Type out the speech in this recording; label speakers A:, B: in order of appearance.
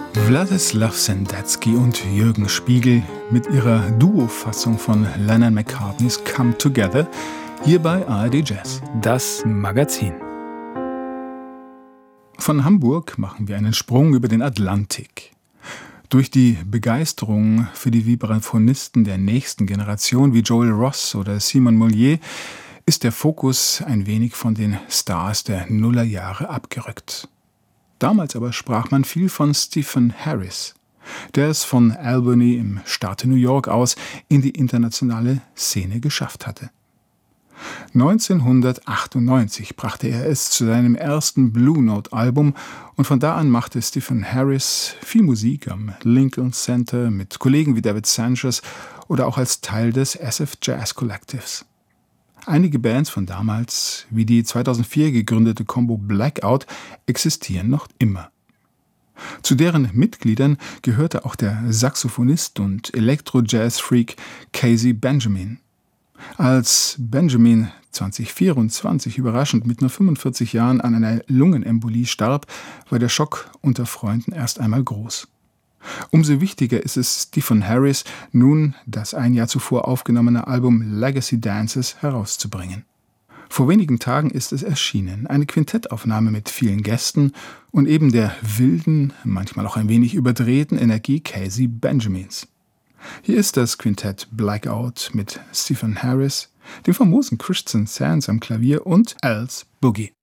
A: Wladislaw Sendetsky und Jürgen Spiegel mit ihrer Duo-Fassung von Lennon McCartneys Come Together hier bei ARD Jazz, das Magazin. Von Hamburg machen wir einen Sprung über den Atlantik. Durch die Begeisterung für die Vibraphonisten der nächsten Generation wie Joel Ross oder Simon Mollier ist der Fokus ein wenig von den Stars der Nullerjahre abgerückt. Damals aber sprach man viel von Stephen Harris, der es von Albany im Staate New York aus in die internationale Szene geschafft hatte. 1998 brachte er es zu seinem ersten Blue Note-Album und von da an machte Stephen Harris viel Musik am Lincoln Center mit Kollegen wie David Sanchez oder auch als Teil des SF Jazz Collectives. Einige Bands von damals, wie die 2004 gegründete Combo Blackout, existieren noch immer. Zu deren Mitgliedern gehörte auch der Saxophonist und Elektro-Jazz-Freak Casey Benjamin. Als Benjamin 2024 überraschend mit nur 45 Jahren an einer Lungenembolie starb, war der Schock unter Freunden erst einmal groß. Umso wichtiger ist es Stephen Harris, nun das ein Jahr zuvor aufgenommene Album Legacy Dances herauszubringen. Vor wenigen Tagen ist es erschienen, eine Quintettaufnahme mit vielen Gästen und eben der wilden, manchmal auch ein wenig überdrehten Energie Casey Benjamins. Hier ist das Quintett Blackout mit Stephen Harris, dem famosen Christian Sands am Klavier und Al's Boogie.